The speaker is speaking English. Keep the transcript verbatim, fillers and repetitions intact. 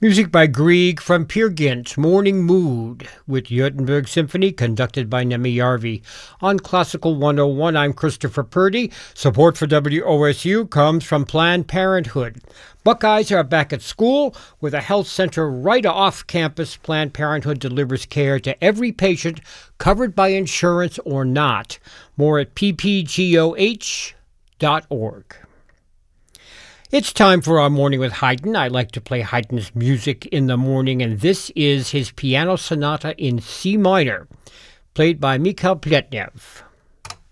Music by Grieg from Peer Gynt, Morning Mood, with Jotunberg Symphony, conducted by Nemi Yarvi. On Classical one oh one, I'm Christopher Purdy. Support for W O S U comes from Planned Parenthood. Buckeyes are back at school. With a health center right off campus, Planned Parenthood delivers care to every patient, covered by insurance or not. More at p p g o h dot org. It's time for our Morning with Haydn. I like to play Haydn's music in the morning, and this is his piano sonata in C minor, played by Mikhail Pletnev.